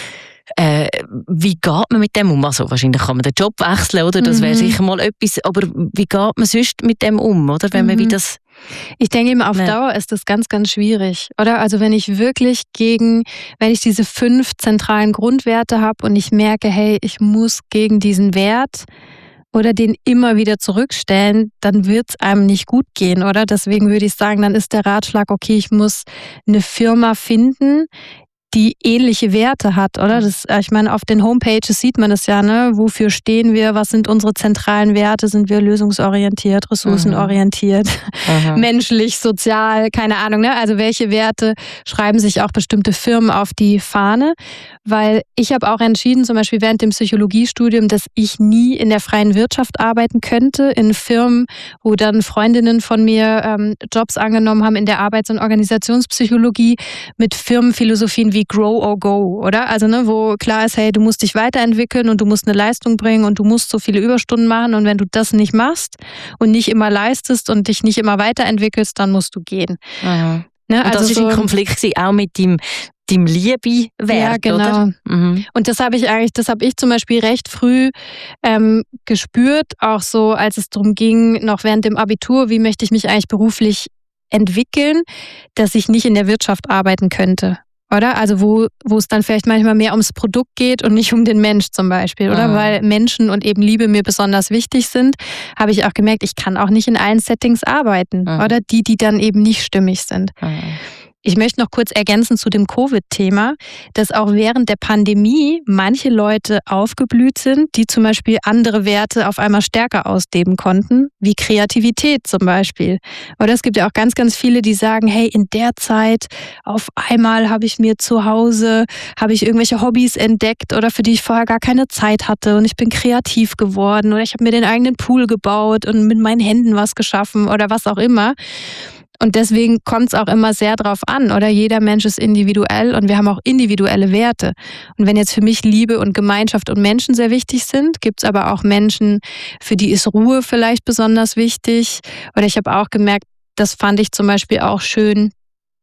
Äh, wie geht man mit dem um? Also wahrscheinlich kann man den Job wechseln, oder? Das wäre
Mhm.
sicher mal etwas. Aber wie geht man sonst mit dem um, oder? Wenn man
Mhm.
wie das...
Ich denke eben, auf
Ja.
Dauer ist das ganz, ganz schwierig, oder? Also wenn ich wirklich gegen, wenn ich diese fünf zentralen Grundwerte habe und ich merke, hey, ich muss gegen diesen Wert oder den immer wieder zurückstellen, dann wird es einem nicht gut gehen, oder? Deswegen würde ich sagen, dann ist der Ratschlag, okay, ich muss eine Firma finden, die ähnliche Werte hat, oder? Das, ich meine, auf den Homepages sieht man das ja, ne? Wofür stehen wir? Was sind unsere zentralen Werte? Sind wir lösungsorientiert, ressourcenorientiert,
Mhm.
menschlich, sozial, keine Ahnung, ne? Also welche Werte schreiben sich auch bestimmte Firmen auf die Fahne? Weil ich habe auch entschieden, zum Beispiel während dem Psychologiestudium, dass ich nie in der freien Wirtschaft arbeiten könnte, in Firmen, wo dann Freundinnen von mir ähm, Jobs angenommen haben in der Arbeits- und Organisationspsychologie mit Firmenphilosophien wie Grow or Go, oder? Also ne, wo klar ist, hey, du musst dich weiterentwickeln und du musst eine Leistung bringen und du musst so viele Überstunden machen und wenn du das nicht machst und nicht immer leistest und dich nicht immer weiterentwickelst, dann musst du gehen.
Mhm.
Ne?
Und das
also
ist
so,
ein Konflikt gewesen, auch mit dem, dem Liebe-Wert,
ja, genau.
oder? Mhm.
Und das habe ich eigentlich, das habe ich zum Beispiel recht früh ähm, gespürt, auch so, als es darum ging, noch während dem Abitur, wie möchte ich mich eigentlich beruflich entwickeln, dass ich nicht in der Wirtschaft arbeiten könnte. Oder? Also wo, wo es dann vielleicht manchmal mehr ums Produkt geht und nicht um den Mensch zum Beispiel. Oder?
Mhm.
Weil Menschen und eben Liebe mir besonders wichtig sind, habe ich auch gemerkt, ich kann auch nicht in allen Settings arbeiten.
Mhm.
Oder die, die dann eben nicht stimmig sind.
Mhm.
Ich möchte noch kurz ergänzen zu dem Covid-Thema, dass auch während der Pandemie manche Leute aufgeblüht sind, die zum Beispiel andere Werte auf einmal stärker ausleben konnten, wie Kreativität zum Beispiel. Oder es gibt ja auch ganz, ganz viele, die sagen, hey, in der Zeit auf einmal habe ich mir zu Hause, habe ich irgendwelche Hobbys entdeckt oder für die ich vorher gar keine Zeit hatte und ich bin kreativ geworden oder ich habe mir den eigenen Pool gebaut und mit meinen Händen was geschaffen oder was auch immer. Und deswegen kommt es auch immer sehr drauf an, oder? Jeder Mensch ist individuell und wir haben auch individuelle Werte. Und wenn jetzt für mich Liebe und Gemeinschaft und Menschen sehr wichtig sind, gibt es aber auch Menschen, für die ist Ruhe vielleicht besonders wichtig. Oder ich habe auch gemerkt, das fand ich zum Beispiel auch schön,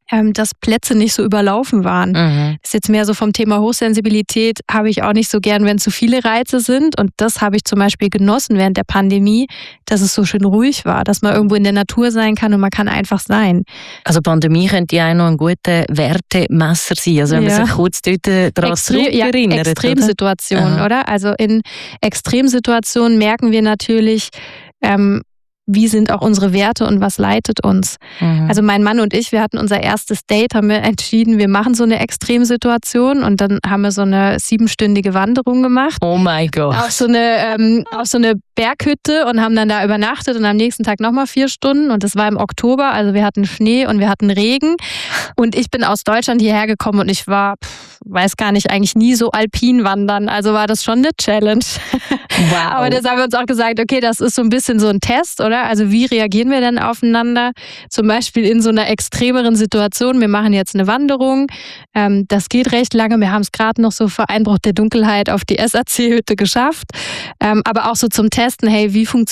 ähm, dass Plätze nicht so überlaufen waren. Mhm. Ist jetzt mehr so vom Thema Hochsensibilität, habe ich auch nicht so gern, wenn zu viele Reize sind. Und das habe ich zum Beispiel genossen während der Pandemie, dass es so schön ruhig war, dass man irgendwo in der Natur sein kann und man kann einfach sein.
Also Pandemie könnte ja auch noch ein guter Wertemesser sein. Also wenn ja. man sich kurz dort daran
Extre-
zurückerinnert.
Ja, Extremsituationen, oder? oder? Also in Extremsituationen merken wir natürlich, ähm, wie sind auch unsere Werte und was leitet uns. Mhm. Also mein Mann und ich, wir hatten unser erstes Date, haben wir entschieden, wir machen so eine Extremsituation und dann haben wir so eine siebenstündige Wanderung gemacht.
Oh mein Gott.
Auf so eine, ähm, auf so eine Berghütte und haben dann da übernachtet und am nächsten Tag nochmal vier Stunden und das war im Oktober, also wir hatten Schnee und wir hatten Regen und ich bin aus Deutschland hierher gekommen und ich war, pff, weiß gar nicht, eigentlich nie so alpin wandern, also war das schon eine Challenge.
Wow.
Aber das haben wir uns auch gesagt, okay, das ist so ein bisschen so ein Test, oder? Also wie reagieren wir denn aufeinander? Zum Beispiel in so einer extremeren Situation. Wir machen jetzt eine Wanderung. Ähm, das geht recht lange. Wir haben es gerade noch so vor Einbruch der Dunkelheit auf die S A C-Hütte geschafft. Ähm, aber auch so zum Testen, hey, wie funktioniert